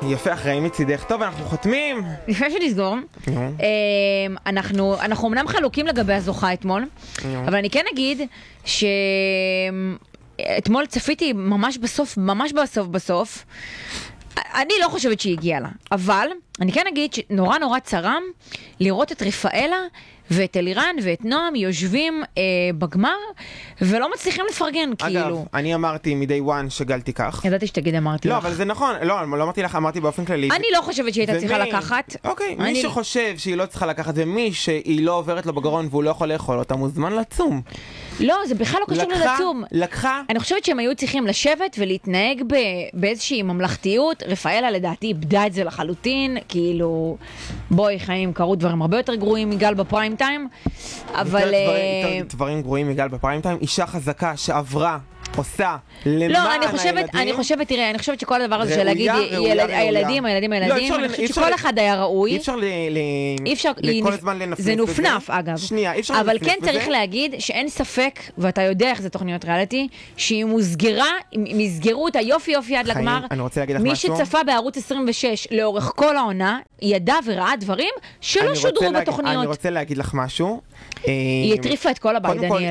יפה, אחראי מצידך. טוב, אנחנו חותמים. לפני שנסגור, אנחנו אמנם חלוקים לגבי הזוכה אתמול, אבל אני כן אגיד שאתמול צפיתי ממש בסוף, אני לא חושבת שהיא הגיעה לה, אבל אני כן אגיד שנורא צרם לראות את רפאלה ואת אלירן ואת נועם יושבים בגמר ולא מצליחים לפרגן. אגב, כאילו. אני אמרתי מדי וואן שגל תיקח. ידעתי שתגיד אמרתי לך. לא, אבל זה נכון. לא אמרתי לך, אמרתי באופן כללי. אני לא חושבת שהיא הייתה צריכה לקחת. אוקיי, מי שחושב שהיא לא צריכה לקחת ומי שהיא לא עוברת לו בגרון והוא לא יכול לאכול אותה מוזמן לצום. לא, זה בכלל לא קשור לצום. לקחה. אני חושבת שהם היו צריכים לשבת ולהתנהג באיזושהי ממלכתיות. רפאלה לדעתי איבדה את זה לחלוטין, כאילו בואי חיים, קרו דברים הרבה יותר גרועים מגל בפריים טיים, אבל דברים גרועים מגל בפריים טיים. אישה חזקה שעברה עושה למען הילדים. אני חושבת שכל הדבר הזה של להגיד הילדים, אני חושבת שכל אחד היה ראוי. אי אפשר כל הזמן לנפנף. זה נופנף אגב. שנייה, אי אפשר לנפנף אבל בזה. כן צריך להגיד שאין ספק, ואתה יודע איך זה תוכניות ריאליטי, שהיא מסגרו אותה יופי עד לגמר. מי שצפה בערוץ 26 לאורך כל העונה, ידע וראה דברים שלא שודרו בתוכניות. אני רוצה להגיד לך משהו. היא הטריפה את כל הבית, דניאל. קודם כל,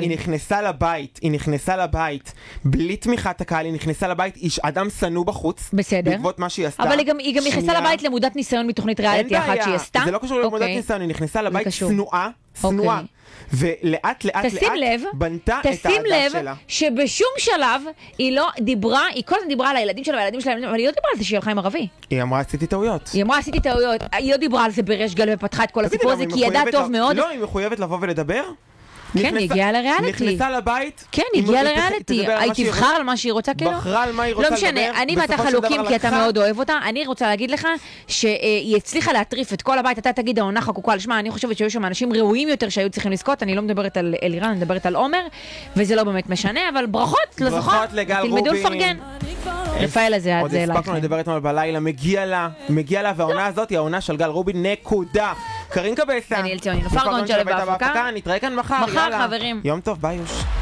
היא נכנסה לבית בלי תמיכת הקהל, היא נכנסה לבית, איש אדם סנו בחוץ. בסדר. בעקבות מה שהיא עשתה. אבל היא גם נכנסה לבית למודת ניסיון מתוכנית ריאליטי אחת שהיא עשתה. זה לא קשור למודת ניסיון, היא נכנסה לבית שנואה. ולאט בנתה את האהדה שלה. תשים לב שבשום שלב היא לא דיברה, היא כל הזמן דיברה על הילדים שלה והילדים שלה, אבל היא לא דיברה על זה שהיא הלכה עם ערבי. היא אמרה עשיתי טעויות. היא לא דיברה על זה בריש גלי ופתחה את כל הסיפור הזה, כי היא ידעה טוב מאוד. לא, היא מחויבת לבוא ולדבר. כן, היא הגיעה לריאליטי. נכנסה לבית. כן, היא הגיעה לריאליטי. היא תבחר על מה שהיא רוצה, כאילו? בחרה על מה היא רוצה לדבר. לא משנה, אני ואתה חלוקים כי אתה מאוד אוהב אותה. אני רוצה להגיד לך שהיא הצליחה להטריף את כל הבית. אתה תגיד העונה חקוקה על שמה. אני חושבת שהיו שם אנשים ראויים יותר שהיו צריכים לזכות. אני לא מדברת על אלירן, אני מדברת על עומר, וזה לא באמת משנה, אבל ברכות לזוכה. ברכות לגל רובין. תלמדו לפרגן. רפאלה זה עוד הספקנו לדבר אתמול בלילה, מגיע לה, והעונה הזאת היא העונה של גל רובין, נקודה. קרין קבסה. דניאל ציוני, נופר גון שלב בהפקה. נתראה כאן מחר. מחר, חברים. יום טוב, ביי יוש.